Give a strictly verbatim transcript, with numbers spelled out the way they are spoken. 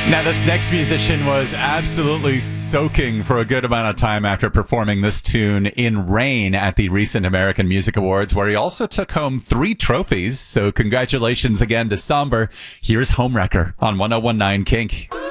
Now, this next musician was absolutely soaking for a good amount of time after performing this tune in Rain at the recent American Music Awards, where he also took home three trophies. So congratulations again to Somber. Here's Homewrecker on one oh one nine Kink.